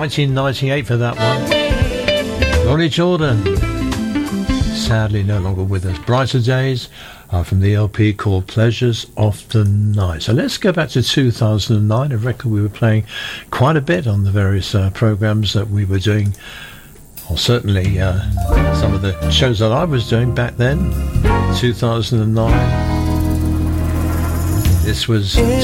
1998 for that one. Ronnie Jordan, sadly no longer with us. Brighter Days from the LP called Pleasures of the Night. So let's go back to 2009, a record we were playing quite a bit on the various programs that we were doing, or certainly some of the shows that I was doing back then, 2009. This was